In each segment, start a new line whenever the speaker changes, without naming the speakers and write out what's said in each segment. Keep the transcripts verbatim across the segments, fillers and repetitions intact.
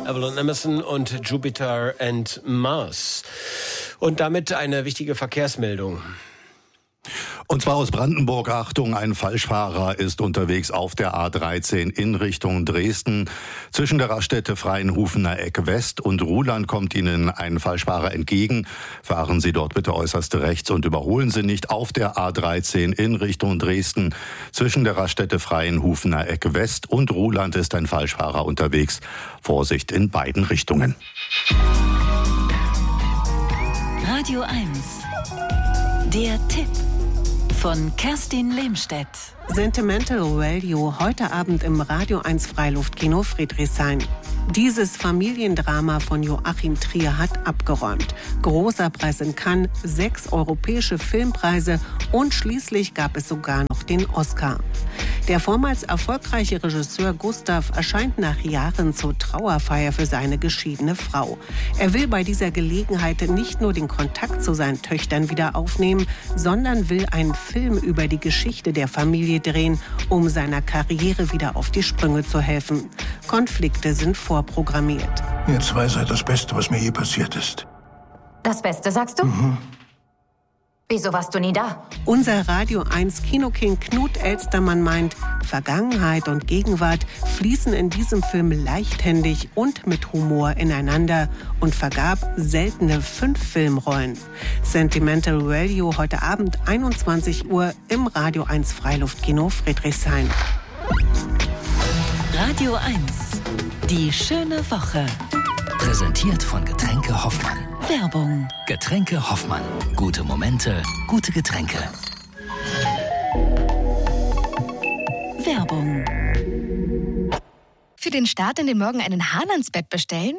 Evelyn Emerson und Jupiter and Mars. Und damit eine wichtige Verkehrsmeldung.
Und zwar aus Brandenburg. Achtung, ein Falschfahrer ist unterwegs auf der A dreizehn in Richtung Dresden. Zwischen der Raststätte Freienhufener Eck West und Ruhland kommt Ihnen ein Falschfahrer entgegen. Fahren Sie dort bitte äußerst rechts und überholen Sie nicht auf der A dreizehn in Richtung Dresden. Zwischen der Raststätte Freienhufener Eck West und Ruhland ist ein Falschfahrer unterwegs. Vorsicht in beiden Richtungen.
Radio eins. Der Tipp von Kerstin Lehmstedt.
Sentimental Value heute Abend im Radio eins Freiluftkino Friedrichshain. Dieses Familiendrama von Joachim Trier hat abgeräumt. Großer Preis in Cannes, sechs europäische Filmpreise und schließlich gab es sogar noch den Oscar. Der vormals erfolgreiche Regisseur Gustav erscheint nach Jahren zur Trauerfeier für seine geschiedene Frau. Er will bei dieser Gelegenheit nicht nur den Kontakt zu seinen Töchtern wieder aufnehmen, sondern will einen Film über die Geschichte der Familie drehen, um seiner Karriere wieder auf die Sprünge zu helfen. Konflikte sind vorprogrammiert.
Ihr zwei seid das Beste, was mir je passiert ist.
Das Beste, sagst du?
Mhm.
Wieso warst du nie da?
Unser Radio eins Kinoking Knut Elstermann meint, Vergangenheit und Gegenwart fließen in diesem Film leichthändig und mit Humor ineinander und vergab seltene fünf Filmrollen. Sentimental Value heute Abend einundzwanzig Uhr im Radio eins Freiluftkino Friedrichshain.
Radio eins. Die schöne Woche.
Präsentiert von Getränke Hoffmann.
Werbung.
Getränke Hoffmann. Gute Momente, gute Getränke.
Werbung.
Für den Start in den Morgen einen Hahn ans Bett bestellen?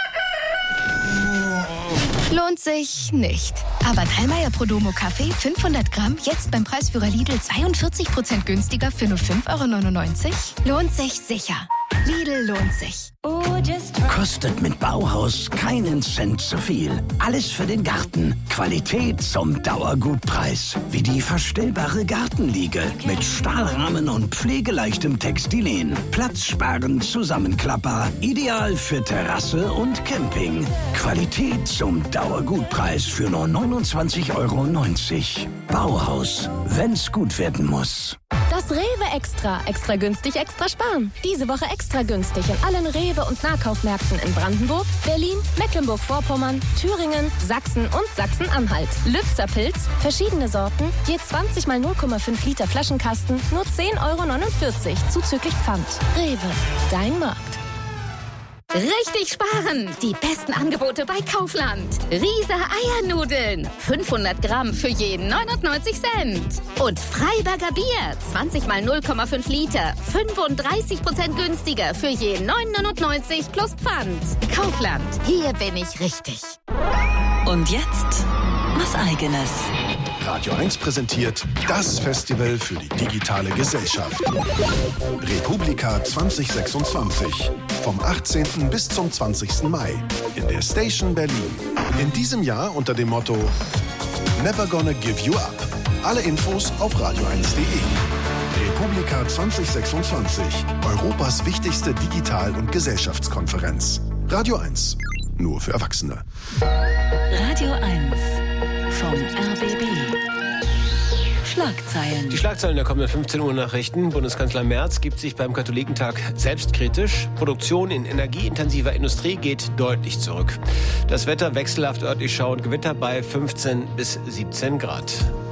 Lohnt sich nicht. Aber Dallmayr Prodomo Kaffee fünfhundert Gramm jetzt beim Preisführer Lidl zweiundvierzig Prozent günstiger für nur fünf Euro neunundneunzig? Lohnt sich sicher. Lidl lohnt sich.
Kostet mit Bauhaus keinen Cent zu viel. Alles für den Garten. Qualität zum Dauergutpreis. Wie die verstellbare Gartenliege mit Stahlrahmen und pflegeleichtem Textilien. Platzsparend zusammenklappbar. Ideal für Terrasse und Camping. Qualität zum Dauergutpreis für nur neunundzwanzig Euro neunzig. Bauhaus, wenn's gut werden muss.
Das Rewe Extra. Extra günstig, extra sparen. Diese Woche extra günstig in allen Rewe- und Nahkaufmärkten in Brandenburg, Berlin, Mecklenburg-Vorpommern, Thüringen, Sachsen und Sachsen-Anhalt. Lübzer Pilz, verschiedene Sorten, je zwanzig mal null Komma fünf Liter Flaschenkasten, nur zehn Euro neunundvierzig, zuzüglich Pfand. Rewe, dein Markt.
Richtig sparen! Die besten Angebote bei Kaufland. Riese Eiernudeln. fünfhundert Gramm für jeden neunundneunzig Cent. Und Freiberger Bier. zwanzig mal null Komma fünf Liter. fünfunddreißig Prozent günstiger für jeden neun neunundneunzig plus Pfand. Kaufland. Hier bin ich richtig.
Und jetzt was Eigenes.
Radio eins präsentiert das Festival für die digitale Gesellschaft. Republika zwanzig sechsundzwanzig. Vom achtzehnten bis zum zwanzigsten Mai in der Station Berlin. In diesem Jahr unter dem Motto Never Gonna Give You Up. Alle Infos auf radio eins punkt de. Republika zwanzig sechsundzwanzig. Europas wichtigste Digital- und Gesellschaftskonferenz. Radio eins. Nur für Erwachsene.
Radio eins vom R B B. Schlagzeilen.
Die Schlagzeilen der kommenden fünfzehn Uhr Nachrichten. Bundeskanzler Merz gibt sich beim Katholikentag selbstkritisch. Produktion in energieintensiver Industrie geht deutlich zurück. Das Wetter wechselhaft, örtlich Schauer und Gewitter bei fünfzehn bis siebzehn Grad.